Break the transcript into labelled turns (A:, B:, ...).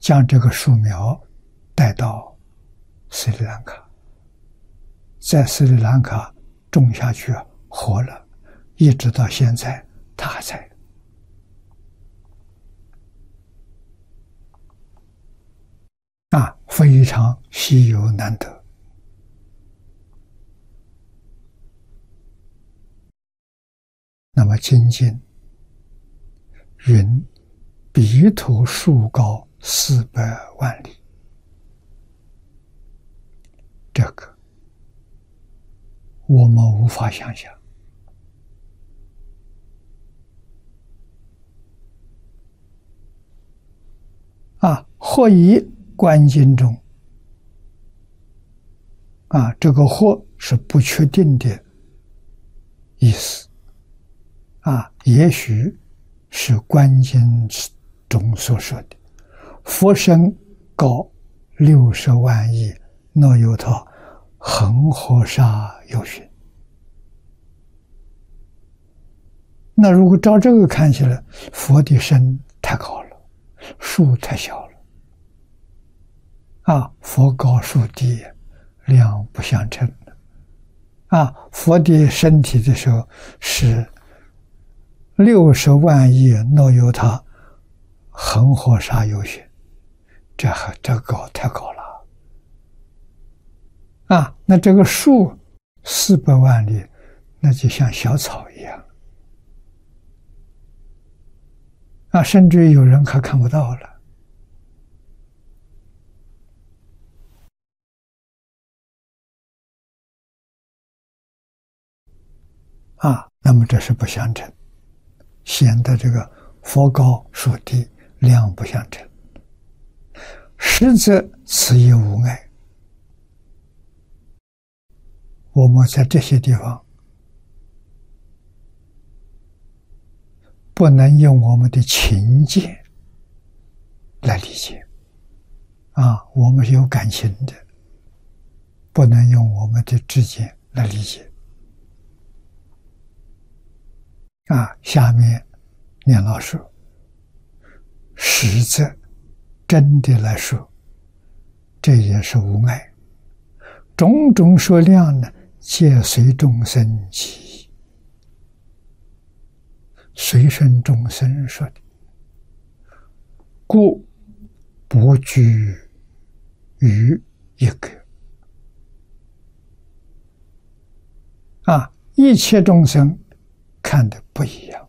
A: 将这个树苗带到斯里兰卡，在斯里兰卡种下去，活了，一直到现在它还在。非常稀有难得。那么精进云彼土树高400万里，这个我们无法想象。或以观经中，这个或是不确定的意思，也许是观经中所说的佛身高60万亿那由他恒河沙有寻。那如果照这个看起来，佛的身太高了，树太小了。佛高树低，两不相称。佛的身体的时候是60万亿那由他恒河沙有寻，这高太高了。那这个树400万里，那就像小草一样。甚至有人还看不到了。那么这是不相称，显得这个佛高树低，两不相称。实则此亦无碍。我们在这些地方不能用我们的情见来理解，我们是有感情的，不能用我们的知见来理解。下面念老说，实则真的来说，这也是无碍。种种说量呢，皆随众生起意，随顺众生说的，故不拘于一个。一切众生看的不一样。